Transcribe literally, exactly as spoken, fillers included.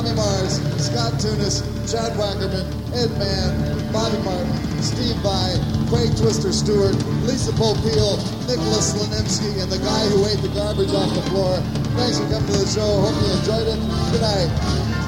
Tommy Mars, Scott Tunis, Chad Wackerman, Ed Mann, Bobby Martin, Steve Vai, Craig Twister Stewart, Lisa Popeil, Nicholas Slanimsky, and the guy who ate the garbage off the floor. Thanks for coming to the show. Hope you enjoyed it. Good night.